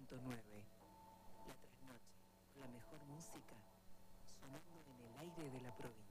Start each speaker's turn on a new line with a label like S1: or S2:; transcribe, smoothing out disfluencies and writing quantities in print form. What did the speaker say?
S1: 100.9. La trasnoche, con la mejor música, sonando en el aire de la provincia.